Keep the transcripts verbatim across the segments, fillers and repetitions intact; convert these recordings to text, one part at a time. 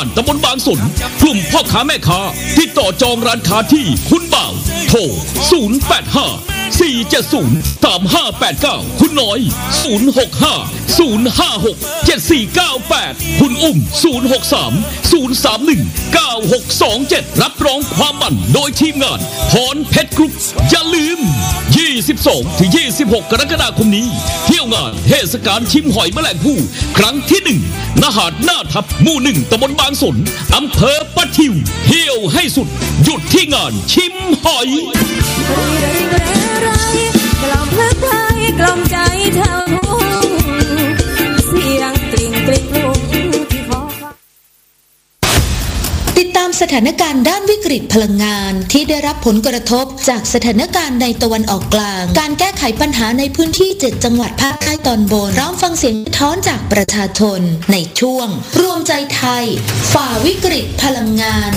ตำบลบางสนกลุ่มพ่อค้าแม่ค้าที่ต่อจองร้านค้าที่คุณบ่าวโทรศูนย์ แปด ห้า สี่ เจ็ด ศูนย์ สาม ห้า แปด เก้าคุณน้อยศูนย์ หก ห้า ศูนย์ ห้า หก เจ็ด สี่ เก้า แปดคุณอุ้มศูนย์ หก สาม ศูนย์ สาม หนึ่ง เก้า หก สอง เจ็ดรับรองความมันโดยทีมงานพรเพชรกรุ๊ปอย่าลืมยี่สิบสองถึงยี่สิบหกกรกฎาคมนี้เที่ยวงานเทศกาลชิมหอยแมลงภู่ครั้งที่หนึ่งณหาดหน้าทับหมู่หนึ่งตำบลบางสนอำเภอปะทิวเที่ยวให้สุดหยุดที่งานชิมหอยกล่อมเพลิดเพลินกล่อมใจเธอเสียงกลิ่งกลิ่งลุงที่ขอติดตามสถานการณ์ด้านวิกฤตพลังงานที่ได้รับผลกระทบจากสถานการณ์ในตะวันออกกลางการแก้ไขปัญหาในพื้นที่เจ็ดจังหวัดภาคใต้ตอนบนพร้อมฟังเสียงสะท้อนจากประชาชนในช่วงรวมใจไทยฝ่าวิกฤตพลังงาน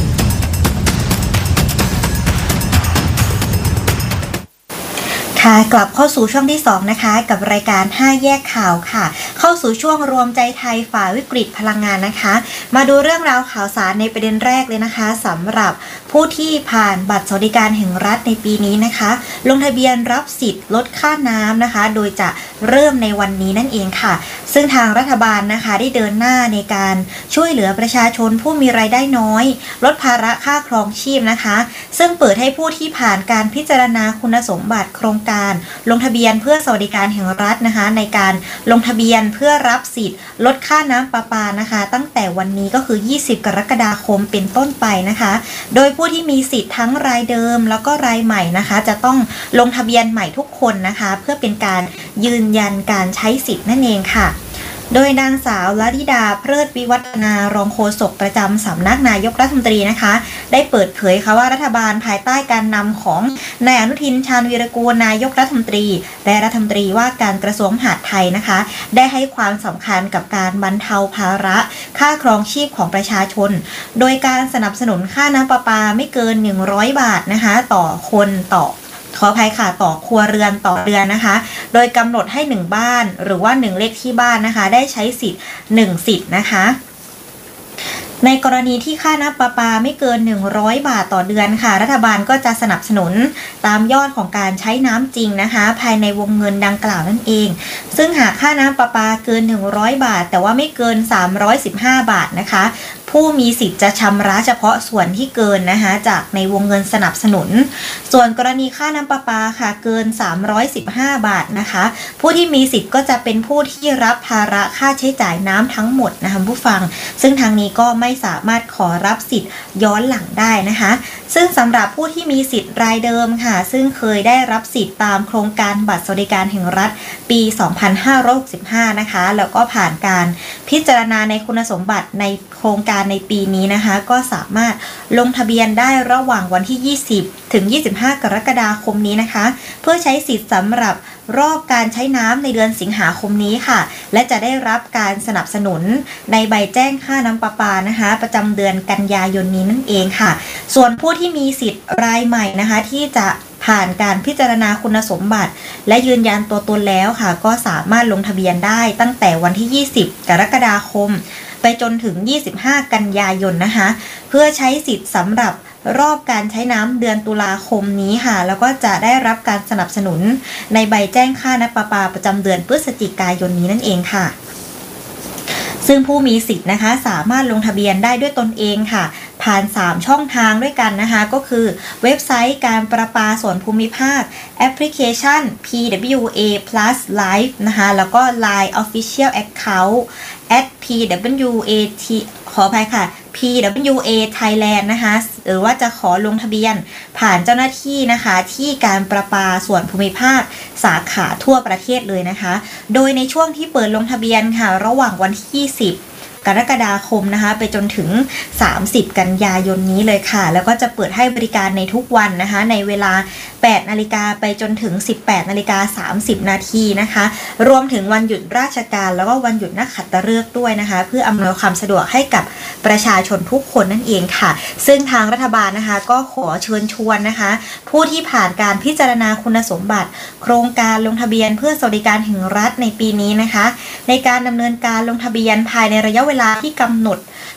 ค่ะกลับเข้าสู่ช่วงที่สองนะคะกับรายการห้าแยกข่าวค่ะเข้าสู่ช่วงรวมใจไทยฝ่าวิกฤตพลังงานนะคะมาดูเรื่องราวข่าวสารในประเด็นแรกเลยนะคะสำหรับผู้ที่ผ่านบัตรสวัสดิการแห่งรัฐในปีนี้นะคะลงทะเบียนรับสิทธิ์ลดค่าน้ำนะคะโดยจะเริ่มในวันนี้นั่นเองค่ะซึ่งทางรัฐบาลนะคะได้เดินหน้าในการช่วยเหลือประชาชนผู้มีรายได้น้อยลดภาระค่าครองชีพนะคะซึ่งเปิดให้ผู้ที่ผ่านการพิจารณาคุณสมบัติโครงการลงทะเบียนเพื่อสวัสดิการแห่งรัฐนะคะในการลงทะเบียนเพื่อรับสิทธิ์ลดค่าน้ำประปานะคะตั้งแต่วันนี้ก็คือยี่สิบกรกฎาคมเป็นต้นไปนะคะโดยผู้ที่มีสิทธิ์ทั้งรายเดิมแล้วก็รายใหม่นะคะจะต้องลงทะเบียนใหม่ทุกคนนะคะเพื่อเป็นการยืนยันการใช้สิทธิ์นั่นเองค่ะโดยนางสาวลลิดาเพลิดวิวัฒนารองโฆษกประจำสำนักนายกรัฐมนตรีนะคะได้เปิดเผยค่ะว่ารัฐบาลภายใต้การนำของนายอนุทินชาญวีรกูลนายกรัฐมนตรีและรัฐมนตรีว่าการกระทรวงมหาดไทยนะคะได้ให้ความสำคัญกับการบรรเทาภาระค่าครองชีพของประชาชนโดยการสนับสนุนค่าน้ำประปาไม่เกินหนึ่งร้อยบาทนะคะต่อคนต่อขออภัยค่ะต่อครัวเรือนต่อเดือนนะคะโดยกำหนดให้หนึ่งบ้านหรือว่าหนึ่งเลขที่บ้านนะคะได้ใช้สิทธิ์หนึ่งสิทธิ์นะคะในกรณีที่ค่าน้ำประปาไม่เกินหนึ่งร้อยบาทต่อเดือนค่ะรัฐบาลก็จะสนับสนุนตามยอดของการใช้น้ำจริงนะคะภายในวงเงินดังกล่าวนั่นเองซึ่งหากค่าน้ำประปาเกินหนึ่งร้อยบาทแต่ว่าไม่เกินสามร้อยสิบห้าบาทนะคะผู้มีสิทธิ์จะชำระเฉพาะส่วนที่เกินนะคะจากในวงเงินสนับสนุนส่วนกรณีค่าน้ำประปาค่ะเกินสามร้อยสิบห้าบาทนะคะผู้ที่มีสิทธิ์ก็จะเป็นผู้ที่รับภาระค่าใช้จ่ายน้ำทั้งหมดนะคะผู้ฟังซึ่งทางนี้ก็ไม่สามารถขอรับสิทธิ์ย้อนหลังได้นะคะซึ่งสำหรับผู้ที่มีสิทธิ์รายเดิมค่ะซึ่งเคยได้รับสิทธิ์ตามโครงการบัตรสวัสดิการแห่งรัฐปีสองพันห้าร้อยหกสิบห้านะคะแล้วก็ผ่านการพิจารณาในคุณสมบัติในโครงการในปีนี้นะคะก็สามารถลงทะเบียนได้ระหว่างวันที่ยี่สิบถึงยี่สิบห้ากรกฎาคมนี้นะคะเพื่อใช้สิทธิ์สำหรับรอบการใช้น้ำในเดือนสิงหาคมนี้ค่ะและจะได้รับการสนับสนุนในใบแจ้งค่าน้ำประปานะคะประจำเดือนกันยายนนี้นั่นเองค่ะส่วนผู้ที่มีสิทธิ์รายใหม่นะคะที่จะผ่านการพิจารณาคุณสมบัติและยืนยันตัวตนแล้วค่ะก็สามารถลงทะเบียนได้ตั้งแต่วันที่ยี่สิบกรกฎาคมไปจนถึงยี่สิบห้ากันยายนนะคะเพื่อใช้สิทธิ์สำหรับรอบการใช้น้ำเดือนตุลาคมนี้ค่ะแล้วก็จะได้รับการสนับสนุนในใบแจ้งค่าน้ำประปาประจำเดือนพฤศจิกายนนี้นั่นเองค่ะซึ่งผู้มีสิทธิ์นะคะสามารถลงทะเบียนได้ด้วยตนเองค่ะผ่านสามช่องทางด้วยกันนะคะก็คือเว็บไซต์การประปาส่วนภูมิภาคแอปพลิเคชัน พี ดับเบิลยู เอ plus live นะคะแล้วก็ ไลน์ Official Account แอท พี ดับเบิลยู เอ ที ขออภัยค่ะ พี ดับเบิลยู เอ Thailand นะคะหรือว่าจะขอลงทะเบียนผ่านเจ้าหน้าที่นะคะที่การประปาส่วนภูมิภาคสาขาทั่วประเทศเลยนะคะโดยในช่วงที่เปิดลงทะเบียนค่ะระหว่างวันที่ยี่สิบกรกฎาคมนะคะไปจนถึงสามสิบกันยายนนี้เลยค่ะแล้วก็จะเปิดให้บริการในทุกวันนะคะในเวลาแปดนาฬิกาไปจนถึงสิบแปดนาฬิกาสามสิบนาทีนะคะรวมถึงวันหยุดราชการแล้วก็วันหยุดนักขัตฤกษ์ด้วยนะคะเพื่ออำนวยความสะดวกให้กับประชาชนทุกคนนั่นเองค่ะซึ่งทางรัฐบาลนะคะก็ขอเชิญชวนนะคะผู้ที่ผ่านการพิจารณาคุณสมบัติโครงการลงทะเบียนเพื่อสวัสดิการแห่งรัฐในปีนี้นะคะในการดำเนินการลงทะเบียนภายในระยะเวลาที่กำหนด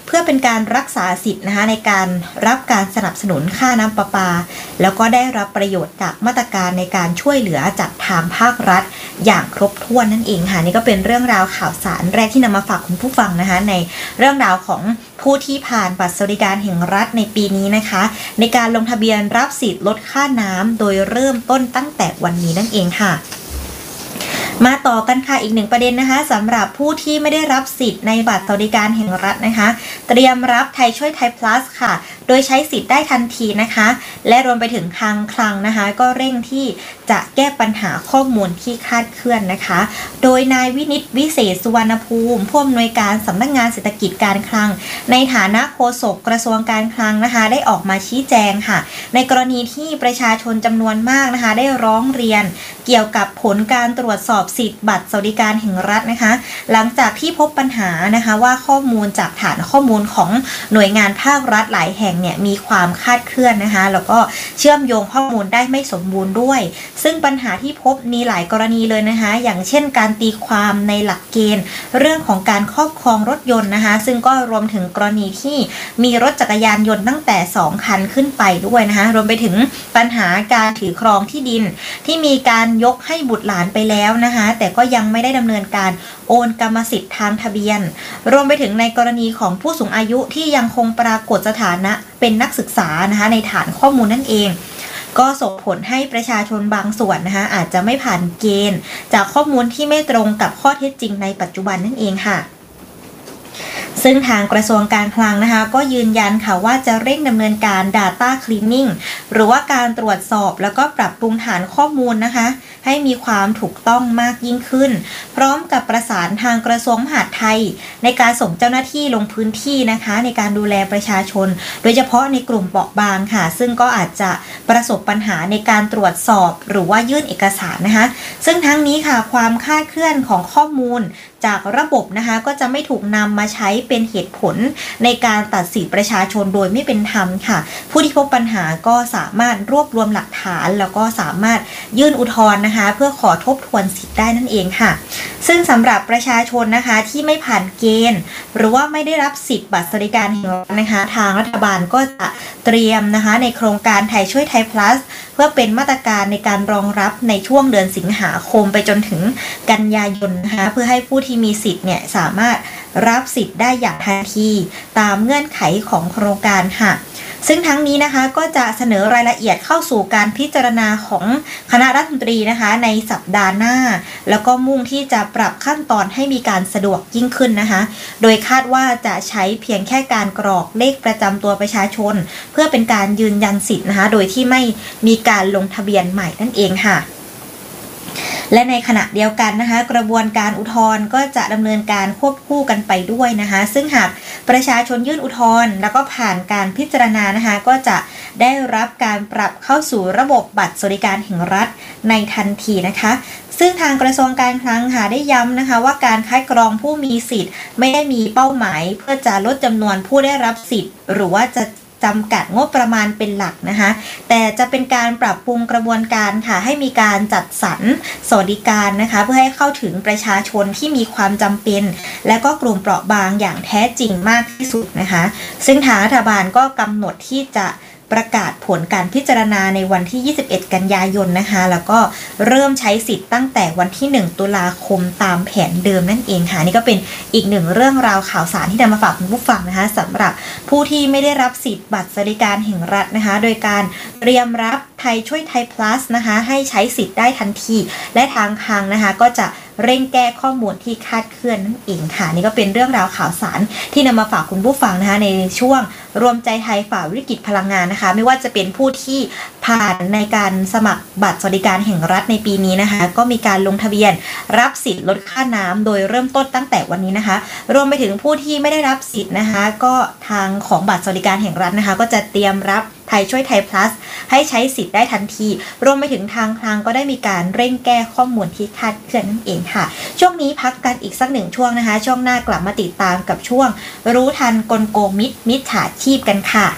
เพื่อเป็นการรักษาสิทธิ์นะคะในการรับการสนับสนุนค่าน้ำประปาแล้วก็ได้รับประโยชน์จากมาตรการในการช่วยเหลือจากทางภาครัฐอย่างครบถ้วนนั่นเองค่ะนี่ก็เป็นเรื่องราวข่าวสารแรกที่นำมาฝากคุณผู้ฟังนะคะในเรื่องราวของผู้ที่ผ่านบัตรสวัสดิการแห่งรัฐในปีนี้นะคะในการลงทะเบียนรับสิทธิ์ลดค่าน้ำโดยเริ่มต้นตั้งแต่วันนี้นั่นเองค่ะมาต่อกันค่ะอีกหนึ่งประเด็นนะคะสำหรับผู้ที่ไม่ได้รับสิทธิ์ในบัตรสวัสดิการแห่งรัฐนะคะเตรียมรับไทยช่วยไทย plus ค่ะโดยใช้สิทธิ์ได้ทันทีนะคะและรวมไปถึงทางคลังนะคะก็เร่งที่จะแก้ปัญหาข้อมูลที่คลาดเคลื่อนนะคะโดยนายวินิตวิเศษสุวรรณภูมิผู้อำนวยการสำนักงานเศรษฐกิจการคลังในฐานะโฆษกกระทรวงการคลังนะคะได้ออกมาชี้แจงค่ะในกรณีที่ประชาชนจำนวนมากนะคะได้ร้องเรียนเกี่ยวกับผลการตรวจสอบสิทธิ์บัตรสวัสดิการแห่งรัฐนะคะหลังจากที่พบปัญหานะคะว่าข้อมูลจากฐานข้อมูลของหน่วยงานภาครัฐหลายแห่งเนี่ยมีความคลาดเคลื่อนนะคะแล้วก็เชื่อมโยงข้อมูลได้ไม่สมบูรณ์ด้วยซึ่งปัญหาที่พบมีหลายกรณีเลยนะคะอย่างเช่นการตีความในหลักเกณฑ์เรื่องของการครอบครองรถยนต์นะคะซึ่งก็รวมถึงกรณีที่มีรถจักรยานยนต์ตั้งแต่สองคันขึ้นไปด้วยนะคะรวมไปถึงปัญหาการถือครองที่ดินที่มีการยกให้บุตรหลานไปแล้วนะคะแต่ก็ยังไม่ได้ดำเนินการโอนกรรมสิทธิ์ทางทะเบียนรวมไปถึงในกรณีของผู้สูงอายุที่ยังคงปรากฏสถานะเป็นนักศึกษานะคะในฐานข้อมูลนั่นเองก็ส่งผลให้ประชาชนบางส่วนนะคะอาจจะไม่ผ่านเกณฑ์จากข้อมูลที่ไม่ตรงกับข้อเท็จจริงในปัจจุบันนั่นเองค่ะซึ่งทางกระทรวงการคลังนะคะก็ยืนยันค่ะว่าจะเร่งดำเนินการ data cleaning หรือว่าการตรวจสอบแล้วก็ปรับปรุงฐานข้อมูลนะคะให้มีความถูกต้องมากยิ่งขึ้นพร้อมกับประสานทางกระทรวงมหาดไทยในการส่งเจ้าหน้าที่ลงพื้นที่นะคะในการดูแลประชาชนโดยเฉพาะในกลุ่มเปราะบางค่ะซึ่งก็อาจจะประสบปัญหาในการตรวจสอบหรือว่ายื่นเอกสารนะคะซึ่งทั้งนี้ค่ะความคลาดเคลื่อนของข้อมูลจากระบบนะคะก็จะไม่ถูกนำมาใช้เป็นเหตุผลในการตัดสินประชาชนโดยไม่เป็นธรรมค่ะผู้ที่พบปัญหาก็สามารถรวบรวมหลักฐานแล้วก็สามารถยื่นอุทธรณ์นะคะเพื่อขอทบทวนสิทธิ์ได้นั่นเองค่ะซึ่งสำหรับประชาชนนะคะที่ไม่ผ่านเกณฑ์หรือว่าไม่ได้รับสิทธิ์บัตรสวัสดิการแห่งรัฐนะคะทางรัฐบาลก็จะเตรียมนะคะในโครงการไทยช่วยไทย plus เพื่อเป็นมาตรการในการรองรับในช่วงเดือนสิงหาคมไปจนถึงกันยายนนะคะเพื่อให้ผู้ที่มีสิทธิ์เนี่ยสามารถรับสิทธิ์ได้อย่างทันทีตามเงื่อนไขของโครงการค่ะซึ่งทั้งนี้นะคะก็จะเสนอรายละเอียดเข้าสู่การพิจารณาของคณะรัฐมนตรีนะคะในสัปดาห์หน้าแล้วก็มุ่งที่จะปรับขั้นตอนให้มีการสะดวกยิ่งขึ้นนะคะโดยคาดว่าจะใช้เพียงแค่การกรอกเลขประจำตัวประชาชนเพื่อเป็นการยืนยันสิทธิ์นะคะโดยที่ไม่มีการลงทะเบียนใหม่นั่นเองค่ะและในขณะเดียวกันนะคะกระบวนการอุทธรณ์ก็จะดำเนินการควบคู่กันไปด้วยนะคะซึ่งหากประชาชนยื่นอุทธรณ์แล้วก็ผ่านการพิจารณานะคะก็จะได้รับการปรับเข้าสู่ระบบบัตรสวัสดิการแห่งรัฐในทันทีนะคะซึ่งทางกระทรวงการคลังค่ะได้ย้ำนะคะว่าการคัดกรองผู้มีสิทธิ์ไม่ได้มีเป้าหมายเพื่อจะลดจำนวนผู้ได้รับสิทธิ์หรือว่าจะจำกัดงบประมาณเป็นหลักนะคะแต่จะเป็นการปรับปรุงกระบวนการค่ะให้มีการจัดสรรสวัสดิการนะคะเพื่อให้เข้าถึงประชาชนที่มีความจำเป็นและก็กลุ่มเปราะบางอย่างแท้จริงมากที่สุดนะคะซึ่งทางรัฐบาลก็กำหนดที่จะประกาศผลการพิจารณาในวันที่ยี่สิบเอ็ดกันยายนนะคะแล้วก็เริ่มใช้สิทธิ์ตั้งแต่วันที่หนึ่งตุลาคมตามแผนเดิมนั่นเองค่ะนี่ก็เป็นอีกหนึ่งเรื่องราวข่าวสารที่นำมาฝากคุณผู้ฟังนะคะสำหรับผู้ที่ไม่ได้รับสิทธิ์บัตรสวัสดิการแห่งรัฐนะคะโดยการเตรียมรับไทยช่วยไทย plus นะคะให้ใช้สิทธิ์ได้ทันทีและทางคลังนะคะก็จะเร่งแก้ข้อมูลที่คลาดเคลื่อนนั่นเองค่ะนี่ก็เป็นเรื่องราวข่าวสารที่นำมาฝากคุณผู้ฟังนะคะในช่วงรวมใจไทยฝ่าวิกฤตพลังงานนะคะไม่ว่าจะเป็นผู้ที่ผ่านในการสมัครบัตรสวัสดิการแห่งรัฐในปีนี้นะคะก็มีการลงทะเบียนรับสิทธิ์ลดค่าน้ำโดยเริ่มต้นตั้งแต่วันนี้นะคะรวมไปถึงผู้ที่ไม่ได้รับสิทธิ์นะคะก็ทางของบัตรสวัสดิการแห่งรัฐนะคะก็จะเตรียมรับไทยช่วยไทย plus ให้ใช้สิทธิ์ได้ทันทีรวมไปถึงทางคลังก็ได้มีการเร่งแก้ข้อมูลที่คลาดเคลื่อนนั่นเองค่ะช่วงนี้พักกันอีกสักหนึ่งช่วงนะคะช่วงหน้ากลับมาติดตามกับช่วงรู้ทันกลโกงมิจมิจฉาชีพกันค่ะ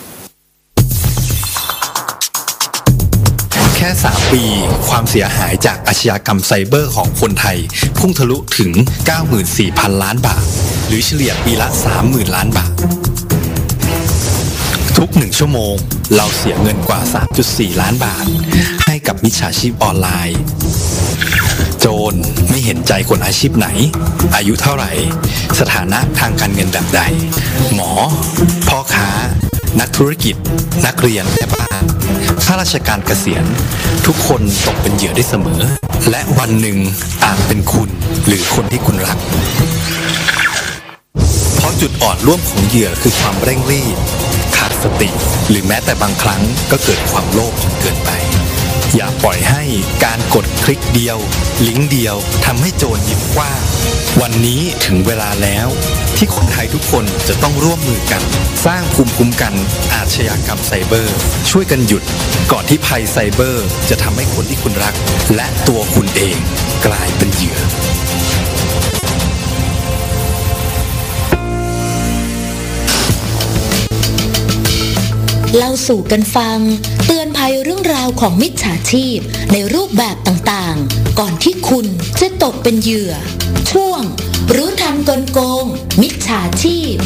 แค่สามปีความเสียหายจากอาชญากรรมไซเบอร์ของคนไทยพุ่งทะลุถึง เก้าหมื่นสี่พัน ล้านบาทหรือเฉลี่ยปีละ สามหมื่น ล้านบาททุกหนึ่งชั่วโมงเราเสียเงินกว่า สามจุดสี่ ล้านบาทให้กับมิจฉาชีพออนไลน์โจรไม่เห็นใจคนอาชีพไหนอายุเท่าไหร่สถานะทางการเงินแบบใดหมอพ่อค้านักธุรกิจนักเรียนแม่บ้านข้าราชการเกษียณทุกคนตกเป็นเหยื่อได้เสมอและวันหนึ่งอาจเป็นคุณหรือคนที่คุณรักเพราะจุดอ่อนร่วมของเหยื่อคือความเร่งรีบขาดสติหรือแม้แต่บางครั้งก็เกิดความโลภจนเกินไปอย่าปล่อยให้การกดคลิกเดียวลิงก์เดียวทำให้โจรยิ้มกว้างวันนี้ถึงเวลาแล้วที่คนไทยทุกคนจะต้องร่วมมือกันสร้างภูมิคุ้มกันอาชญากรรมไซเบอร์ช่วยกันหยุดก่อนที่ภัยไซเบอร์จะทำให้คนที่คุณรักและตัวคุณเองกลายเป็นเหยื่อเล่าสู่กันฟังเตือนภัยเรื่องราวของมิจฉาชีพในรูปแบบต่างๆก่อนที่คุณจะตกเป็นเหยื่อช่วงรู้ทันกลโกงมิจฉาชีพ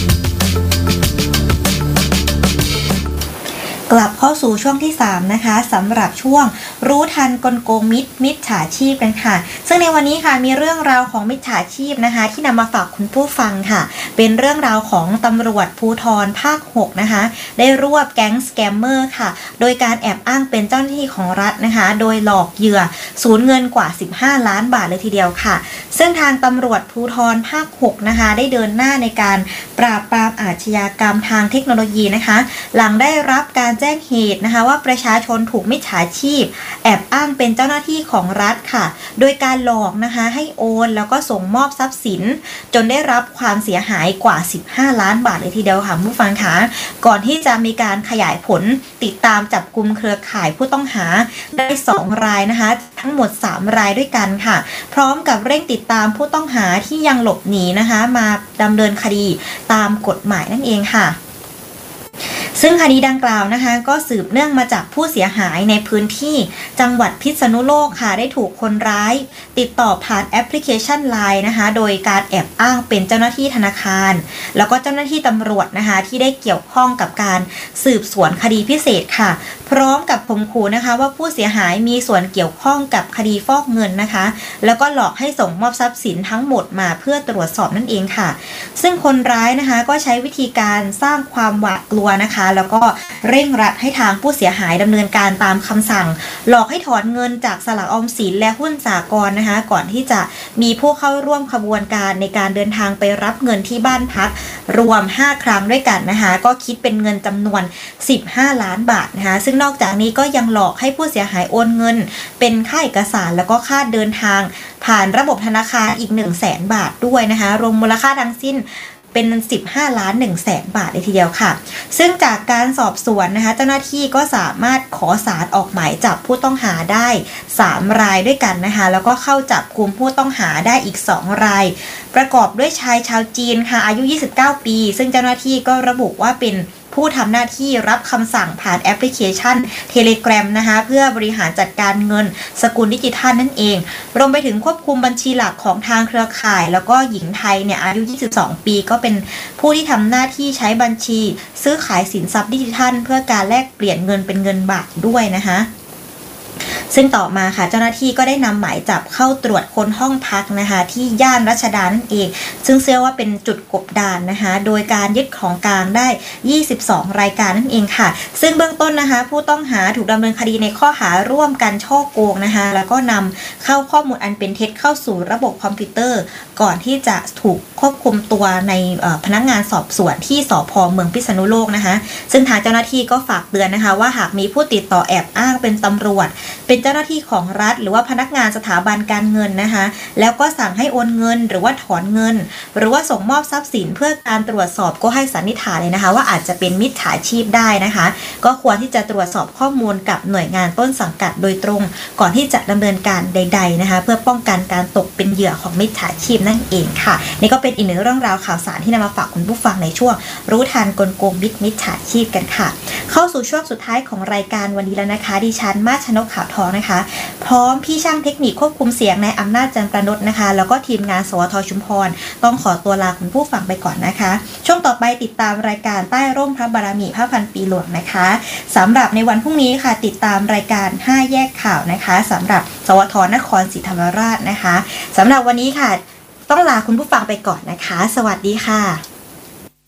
กลับเข้าสู่ช่วงที่สามนะคะสำหรับช่วงรู้ทันกลโกงมิจมิจฉาชีพกันค่ะซึ่งในวันนี้ค่ะมีเรื่องราวของมิจฉาชีพนะคะที่นำมาฝากคุณผู้ฟังค่ะเป็นเรื่องราวของตำรวจภูธรภาคหกนะคะได้รวบแก๊งสแกมเมอร์ค่ะโดยการแอบอ้างเป็นเจ้าหน้าที่ของรัฐนะคะโดยหลอกเหยื่อสูญเงินกว่าสิบห้าล้านบาทเลยทีเดียวค่ะซึ่งทางตำรวจภูธรภาคหกนะคะได้เดินหน้าในการปราบปรามอาชญากรรมทางเทคโนโลยีนะคะหลังได้รับการแจ้งเหตุนะคะว่าประชาชนถูกมิจฉาชีพแอบอ้างเป็นเจ้าหน้าที่ของรัฐค่ะโดยการหลอกนะคะให้โอนแล้วก็ส่งมอบทรัพย์สินจนได้รับความเสียหายกว่าสิบห้าล้านบาทเลยทีเดียวค่ะผู้ฟังคะก่อนที่จะมีการขยายผลติดตามจับกุมเครือข่ายผู้ต้องหาได้สองรายนะคะทั้งหมดสามรายด้วยกันค่ะพร้อมกับเร่งติดตามผู้ต้องหาที่ยังหลบหนีนะคะมาดำเนินคดีตามกฎหมายนั่นเองค่ะซึ่งคดีดังกล่าวนะคะก็สืบเนื่องมาจากผู้เสียหายในพื้นที่จังหวัดพิษณุโลกค่ะได้ถูกคนร้ายติดต่อผ่านแอปพลิเคชัน ไลน์ นะคะโดยการแอบอ้างเป็นเจ้าหน้าที่ธนาคารแล้วก็เจ้าหน้าที่ตำรวจนะคะที่ได้เกี่ยวข้องกับการสืบสวนคดีพิเศษค่ะพร้อมกับข่มขู่นะคะว่าผู้เสียหายมีส่วนเกี่ยวข้องกับคดีฟอกเงินนะคะแล้วก็หลอกให้ส่งมอบทรัพย์สินทั้งหมดมาเพื่อตรวจสอบนั่นเองค่ะซึ่งคนร้ายนะคะก็ใช้วิธีการสร้างความหวาดกลัวนะคะแล้วก็เร่งรัดให้ทางผู้เสียหายดำเนินการตามคำสั่งหลอกให้ถอนเงินจากสลากออมสินและหุ้นสหกรณ์นะคะก่อนที่จะมีผู้เข้าร่วมขบวนการในการเดินทางไปรับเงินที่บ้านพักรวมห้าครั้งด้วยกันนะคะก็คิดเป็นเงินจำนวนสิบห้าล้านบาทนะคะซึ่งนอกจากนี้ก็ยังหลอกให้ผู้เสียหายโอนเงินเป็นค่าเอกสารแล้วก็ค่าเดินทางผ่านระบบธนาคารอีก หนึ่งแสน บาทด้วยนะคะรวมมูลค่าทั้งสิ้นเป็นสิบห้าล้านหนึ่งแสนบาทเลยทีเดียวค่ะซึ่งจากการสอบสวนนะคะเจ้าหน้าที่ก็สามารถขอศาลออกหมายจับผู้ต้องหาได้สามรายด้วยกันนะคะแล้วก็เข้าจับกุมผู้ต้องหาได้อีกสองรายประกอบด้วยชายชาวจีนค่ะอายุยี่สิบเก้าปีซึ่งเจ้าหน้าที่ก็ระบุว่าเป็นผู้ทำหน้าที่รับคำสั่งผ่านแอปพลิเคชัน Telegram นะคะเพื่อบริหารจัดการเงินสกุลดิจิทัลนั่นเองรวมไปถึงควบคุมบัญชีหลักของทางเครือข่ายแล้วก็หญิงไทยเนี่ยอายุยี่สิบสองปีก็เป็นผู้ที่ทำหน้าที่ใช้บัญชีซื้อขายสินทรัพย์ดิจิทัลเพื่อการแลกเปลี่ยนเงินเป็นเงินบาทด้วยนะคะซึ่งต่อมาค่ะเจ้าหน้าที่ก็ได้นำหมายจับเข้าตรวจค้นห้องพักนะคะที่ย่านรัชดานั่นเองซึ่งเชื่อว่าเป็นจุดกบดานนะคะโดยการยึดของกลางได้ยี่สิบสองรายการนั่นเองค่ะซึ่งเบื้องต้นนะคะผู้ต้องหาถูกดำเนินคดีในข้อหาร่วมกันฉ้อโกงนะคะแล้วก็นำเข้าข้อมูลอันเป็นเท็จเข้าสู่ระบบคอมพิวเตอร์ก่อนที่จะถูกควบคุมตัวในพนักงานสอบสวนที่สภ.เมืองพิษณุโลกนะคะซึ่งทางเจ้าหน้าที่ก็ฝากเตือนนะคะว่าหากมีผู้ติดต่อแอบอ้างเป็นตำรวจเป็นเจ้าหน้าที่ของรัฐหรือว่าพนักงานสถาบันการเงินนะคะแล้วก็สั่งให้โอนเงินหรือว่าถอนเงินหรือว่าส่งมอบทรัพย์สินเพื่อการตรวจสอบก็ให้สันนิษฐานเลยนะคะว่าอาจจะเป็นมิจฉาชีพได้นะคะก็ควรที่จะตรวจสอบข้อมูลกับหน่วยงานต้นสังกัดโดยตรงก่อนที่จะดำเนินการใดๆนะคะเพื่อป้องกันการตกเป็นเหยื่อของมิจฉาชีพนั่นเองค่ะนี่ก็เป็นอีกหนึ่งเรื่องราวข่าวสารที่นำมาฝากคุณผู้ฟังในช่วงรู้ทันกลโกงมิจฉาชีพกันค่ะเข้าสู่ช่วงสุดท้ายของรายการวันนี้แล้วนะคะดิฉันมาชนกขาวทองนะคะพร้อมพี่ช่างเทคนิคควบคุมเสียงในอำนาจจันทร์ประนดนะคะแล้วก็ทีมงานสวทชุมพรต้องขอตัวลาคุณผู้ฟังไปก่อนนะคะช่วงต่อไปติดตามรายการใต้ร่มพระบารมีพระพันปีหลวงนะคะสำหรับในวันพรุ่งนี้ค่ะติดตามรายการห้าแยกข่าวนะคะสำหรับสวทนครศรีธรรมราชนะคะสำหรับวันนี้ค่ะต้องลาคุณผู้ฟังไปก่อนนะคะสวัสดีค่ะ